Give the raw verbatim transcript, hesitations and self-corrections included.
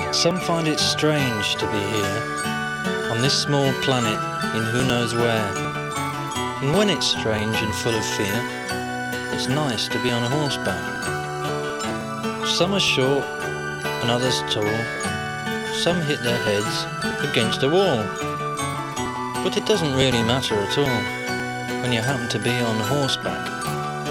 Some find it strange to be here, on this small planet in who knows where. And when it's strange and full of fear, it's nice to be on a horseback. Some are short and others tall, some hit their heads against a wall. But it doesn't really matter at all when you happen to be on horseback